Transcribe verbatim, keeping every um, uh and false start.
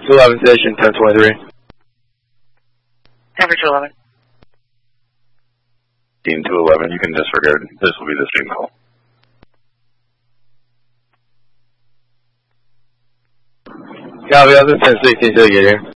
two eleven station, ten twenty-three. Denver two eleven. Team two eleven, you can disregard. This will be the same call. Copy, I'll just ten sixteen till you get here.